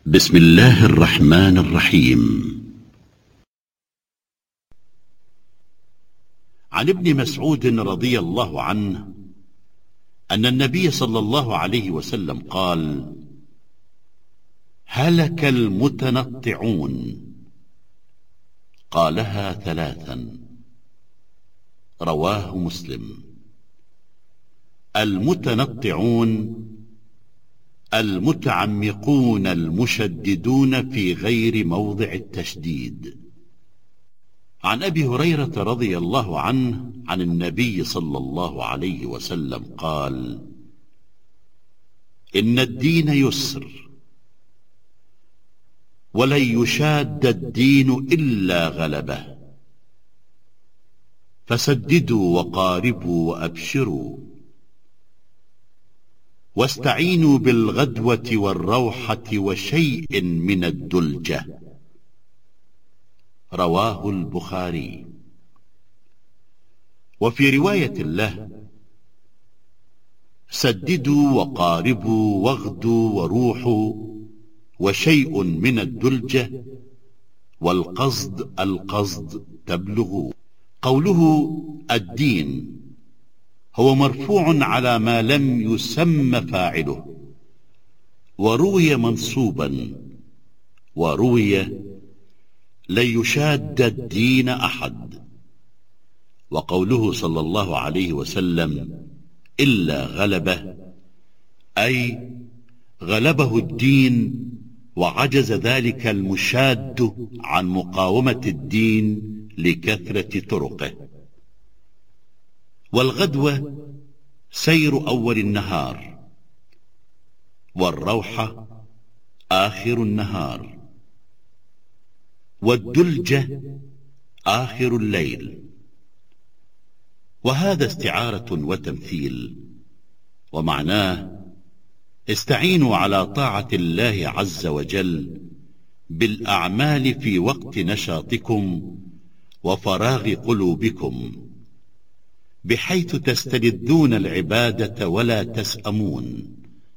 بسم الله الرحمن الرحيم. عن ابن مسعود رضي الله عنه أن النبي صلى الله عليه وسلم قال: هلك المتنطعون. قالها ثلاثا. رواه مسلم. المتنطعون المتعمقون المشددون في غير موضع التشديد. عن أبي هريرة رضي الله عنه عن النبي صلى الله عليه وسلم قال: إن الدين يسر، ولن يشاد الدين إلا غلبه، فسددوا وقاربوا وأبشروا، واستعينوا بالغدوة والروحة وشيء من الدلجة. رواه البخاري. وفي رواية له: سددوا وقاربوا واغدوا وروحوا وشيء من الدلجة، والقصد القصد تبلغوا. قوله الدين هو مرفوع على ما لم يسم فاعله، وروي منصوبا، وروي لن يشاد الدين أحد. وقوله صلى الله عليه وسلم: إلا غلبه، أي غلبه الدين وعجز ذلك المشاد عن مقاومة الدين لكثرة طرقه. والغدوة سير أول النهار، والروحة آخر النهار، والدلجة آخر الليل. وهذا استعارة وتمثيل، ومعناه: استعينوا على طاعة الله عز وجل بالأعمال في وقت نشاطكم وفراغ قلوبكم، بحيث تستلذون العبادة ولا تسأمون.